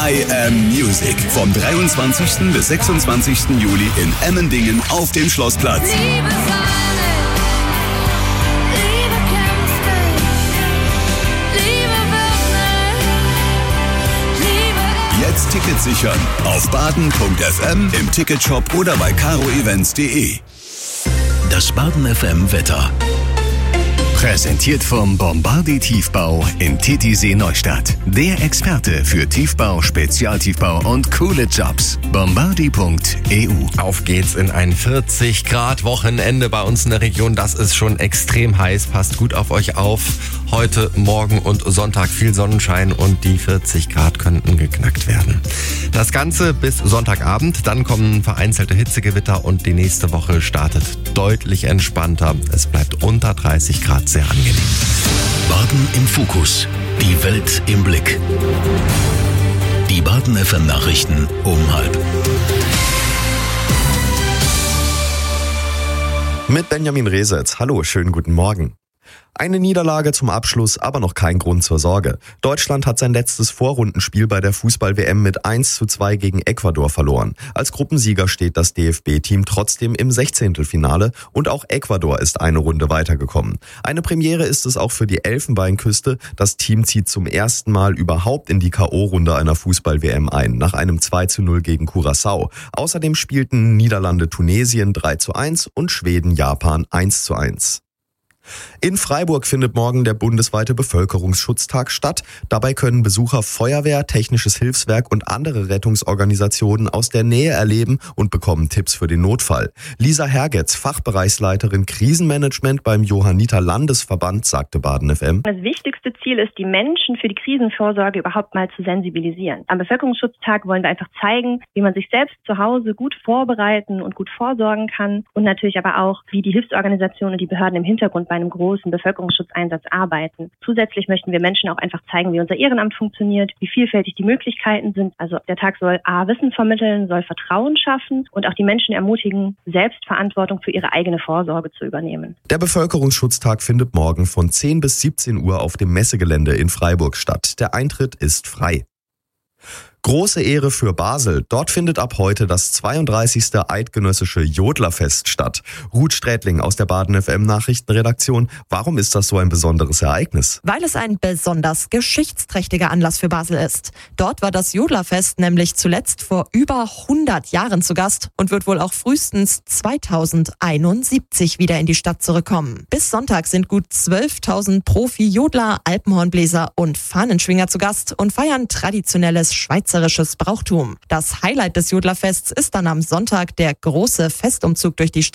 I Am Music. Vom 23. bis 26. Juli in Emmendingen auf dem Schlossplatz. Liebe Sonne, Liebe kämpfte, Liebe wird Liebe. Jetzt Tickets sichern auf baden.fm, im Ticketshop oder bei caroevents.de. Das Baden FM Wetter. Präsentiert vom Bombardier Tiefbau in Titisee Neustadt. Der Experte für Tiefbau, Spezialtiefbau und coole Jobs. Bombardier.eu. Auf geht's in ein 40-Grad-Wochenende bei uns in der Region. Das ist schon extrem heiß. Passt gut auf euch auf. Heute, morgen und Sonntag viel Sonnenschein und die 40 Grad könnten geknackt werden. Das Ganze bis Sonntagabend. Dann kommen vereinzelte Hitzegewitter und die nächste Woche startet deutlich entspannter. Es bleibt unter 30 Grad sehr angenehm. Baden im Fokus. Die Welt im Blick. Die Baden FM Nachrichten um 12:30. Mit Benjamin Resetz. Hallo, schönen guten Morgen. Eine Niederlage zum Abschluss, aber noch kein Grund zur Sorge. Deutschland hat sein letztes Vorrundenspiel bei der Fußball-WM mit 1:2 gegen Ecuador verloren. Als Gruppensieger steht das DFB-Team trotzdem im 16. und auch Ecuador ist eine Runde weitergekommen. Eine Premiere ist es auch für die Elfenbeinküste. Das Team zieht zum ersten Mal überhaupt in die K.O.-Runde einer Fußball-WM ein, nach einem 2:0 gegen Curaçao. Außerdem spielten Niederlande Tunesien 3:1 und Schweden Japan 1:1. In Freiburg findet morgen der bundesweite Bevölkerungsschutztag statt. Dabei können Besucher Feuerwehr, Technisches Hilfswerk und andere Rettungsorganisationen aus der Nähe erleben und bekommen Tipps für den Notfall. Lisa Hergetz, Fachbereichsleiterin Krisenmanagement beim Johanniter Landesverband, sagte Baden FM. Das wichtigste Ziel ist, die Menschen für die Krisenvorsorge überhaupt mal zu sensibilisieren. Am Bevölkerungsschutztag wollen wir einfach zeigen, wie man sich selbst zu Hause gut vorbereiten und gut vorsorgen kann und natürlich aber auch, wie die Hilfsorganisationen und die Behörden im Hintergrund bei einem großen Bevölkerungsschutzeinsatz arbeiten. Zusätzlich möchten wir Menschen auch einfach zeigen, wie unser Ehrenamt funktioniert, wie vielfältig die Möglichkeiten sind. Also der Tag soll Wissen vermitteln, soll Vertrauen schaffen und auch die Menschen ermutigen, Selbstverantwortung für ihre eigene Vorsorge zu übernehmen. Der Bevölkerungsschutztag findet morgen von 10 bis 17 Uhr auf dem Messegelände in Freiburg statt. Der Eintritt ist frei. Große Ehre für Basel. Dort findet ab heute das 32. Eidgenössische Jodlerfest statt. Ruth Strätling aus der Baden FM Nachrichtenredaktion. Warum ist das so ein besonderes Ereignis? Weil es ein besonders geschichtsträchtiger Anlass für Basel ist. Dort war das Jodlerfest nämlich zuletzt vor über 100 Jahren zu Gast und wird wohl auch frühestens 2071 wieder in die Stadt zurückkommen. Bis Sonntag sind gut 12.000 Profi-Jodler, Alpenhornbläser und Fahnenschwinger zu Gast und feiern traditionelles schweizerisches Brauchtum. Das Highlight des Jodlerfests ist dann am Sonntag der große Festumzug durch die Stadt.